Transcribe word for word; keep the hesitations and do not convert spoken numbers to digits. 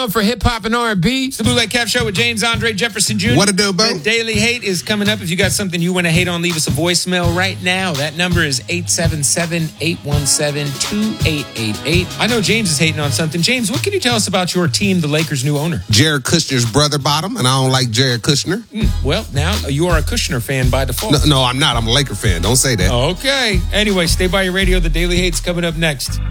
For hip hop and R and B. It's the Bootleg Kev Show with James Andre Jefferson Junior What a do, Bo? The Daily Hate is coming up. If you got something you want to hate on, leave us a voicemail right now. That number is eight seven seven, eight one seven, two eight eight eight. I know James is hating on something. James, what can you tell us about your team, the Lakers' new owner? Jared Kushner's brother bottom, and I don't like Jared Kushner. Mm, well, now you are a Kushner fan by default. No, no, I'm not. I'm a Laker fan. Don't say that. Okay. Anyway, stay by your radio. The Daily Hate's coming up next.